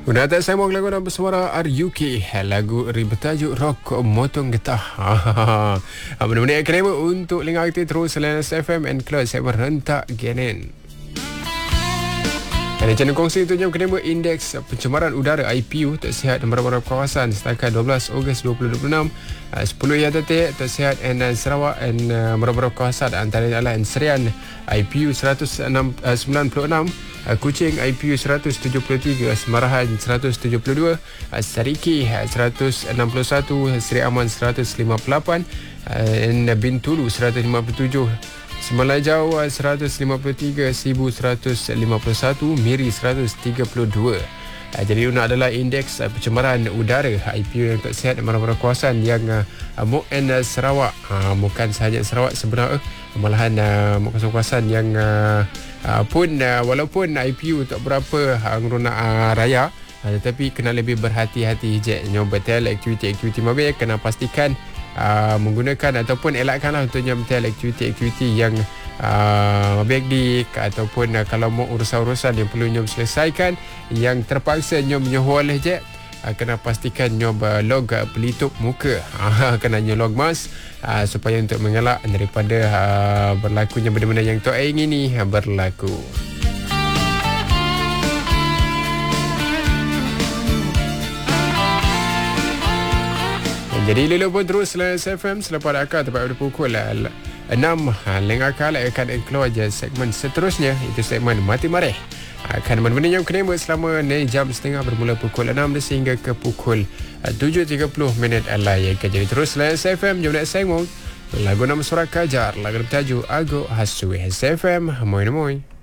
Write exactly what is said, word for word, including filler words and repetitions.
Udah tak saya mau lagu nama suara R U K, lagu bertajuk Rock Motong Getah. Benar-benar kerema untuk lingkar aktif terus selain S F M and Close saya merentak genen. Ada channel kongsi itu jam kerema indeks pencemaran udara I P U tak sihat dan beberapa kawasan setakat dua belas Ogos dua ribu dua puluh enam. sepuluh yang tertik tak sihat dan Sarawak dan beberapa kawasan antaranya adalah Serian I P U seratus sembilan puluh enam, Kuching I P U seratus tujuh puluh tiga, Semarahan seratus tujuh puluh dua, Sariki seratus enam puluh satu, Seri Aman seratus lima puluh lapan, dan Bintulu seratus lima puluh tujuh, Semenanjau seratus lima puluh tiga, Sibu seratus lima puluh satu, Miri seratus tiga puluh dua. Jadi ini adalah indeks pencemaran udara I P U yang tak sihat di mana-mana kawasan yang Mok and Sarawak. Bukan sahaja Sarawak sebenarnya, malahan kawasan-kawasan yang pun walaupun I P U tak berapa ngeronak raya, tetapi kena lebih berhati-hati je. Nyoba betul aktiviti-aktiviti mabek kena pastikan Uh, menggunakan ataupun elakkanlah untuk betul aktiviti-aktiviti yang uh, baik di ataupun uh, kalau mau urusan-urusan yang perlu nyom selesaikan yang terpaksa nyom nyoh oleh je, uh, kena pastikan nyom uh, log uh, pelitup muka, uh, kena nyom log mask uh, supaya untuk mengelak daripada uh, berlakunya benda-benda yang tak ingini uh, berlaku. Jadi lelok pun terus selain S F M selepas akal tepat pada pukul enam lengah akal akan keluar je segmen seterusnya, itu segmen Mati Mareh. Akan mana-mana yang kena buat selama ni jam setengah bermula pukul enam sehingga ke pukul tujuh tiga puluh minit alai. Jadi terus selain S F M jom nak sengong lagu nama suara kajar, lagu bertajuk Ago Hasui. S F M moi moi.